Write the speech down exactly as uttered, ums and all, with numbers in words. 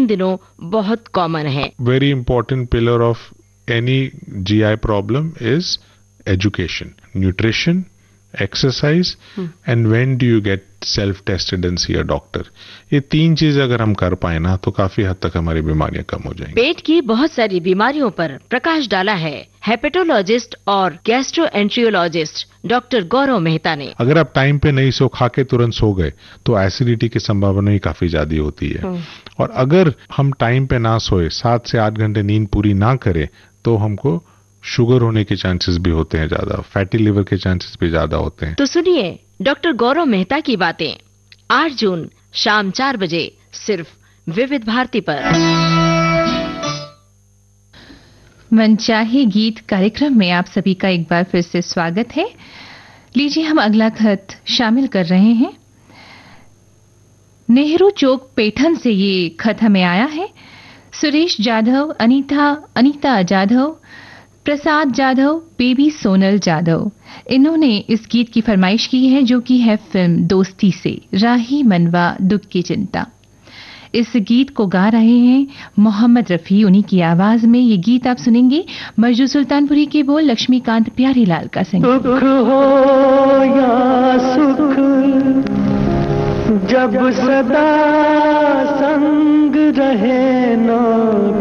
दिनों बहुत कॉमन है। Very important pillar of any GI problem is education, nutrition, exercise and when do you get self tested and C a doctor. ये तीन चीज अगर हम कर पाए ना तो काफी हद तक हमारी बीमारियां कम हो जाएंगी। पेट की बहुत सारी बीमारियों पर प्रकाश डाला है हेपेटोलॉजिस्ट और गैस्ट्रोएंट्रियोलॉजिस्ट डॉक्टर गौरव मेहता ने। अगर आप टाइम पे नहीं सो, खा के तुरंत सो गए तो एसिडिटी की संभावना ही काफी ज्यादा होती है। और अगर हम टाइम पे ना सोए, सात से आठ घंटे नींद पूरी ना करें, तो हमको शुगर होने के चांसेस भी होते हैं ज्यादा, फैटी लिवर के चांसेस भी ज्यादा होते हैं। तो सुनिए डॉक्टर गौरव मेहता की बातें आठ जून शाम चार बजे सिर्फ विविध भारती पर। मनचाहे गीत कार्यक्रम में आप सभी का एक बार फिर से स्वागत है। लीजिए हम अगला खत शामिल कर रहे हैं। नेहरू चौक पैठन से ये खत हमें आया है। सुरेश जाधव, अनीता अनीता जाधव, प्रसाद जाधव, बेबी सोनल जाधव, इन्होंने इस गीत की फरमाइश की है जो कि है फिल्म दोस्ती से, राही मनवा दुख की चिंता। इस गीत को गा रहे हैं मोहम्मद रफी, उन्हीं की आवाज में ये गीत आप सुनेंगे। मर्जू सुल्तानपुरी के बोल, लक्ष्मीकांत प्यारीलाल का संगीत। दुख हो या सुख जब सदा संग रहे ना